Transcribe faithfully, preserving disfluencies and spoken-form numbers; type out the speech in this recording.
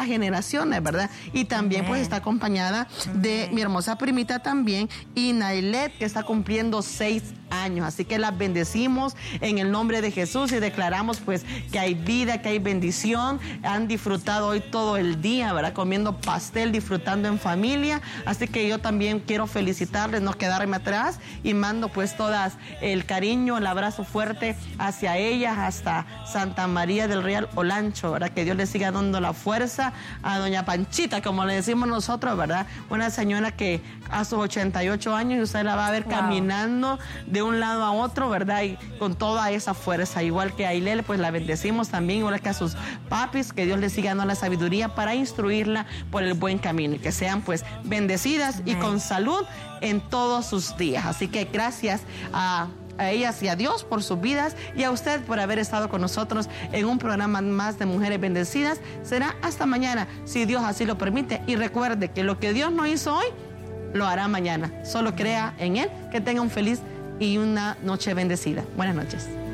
las generaciones, ¿verdad? Y también pues está acompañada de mi hermosa primita también, Inailet, que está cumpliendo seis años. Así que las bendecimos en el nombre de Jesús y declaramos pues que hay vida, que hay bendición. Han disfrutado hoy todo el día, ¿verdad? Comiendo pastel, disfrutando en familia. Así que yo también quiero felicitarles, no quedarme atrás, y mando pues todas el cariño, el abrazo fuerte hacia ellas hasta Santa María del Real Olancho, ¿verdad? Que Dios le siga dando la fuerza a doña Panchita, como le decimos nosotros, ¿verdad? Una señora que a sus ochenta y ocho años y usted la va a ver wow. caminando de un lado a otro, ¿verdad? Y con toda esa fuerza, igual que a Ailel, pues la bendecimos también, igual que a sus papis, que Dios les siga dando la sabiduría para instruirla por el buen camino y que sean pues bendecidas Amén. Y con salud en todos sus días. Así que gracias a a ellas y a Dios por sus vidas, y a usted por haber estado con nosotros en un programa más de Mujeres Bendecidas. Será hasta mañana, si Dios así lo permite, y recuerde que lo que Dios no hizo hoy, lo hará mañana. Solo crea en Él. Que tenga un feliz y una noche bendecida. Buenas noches.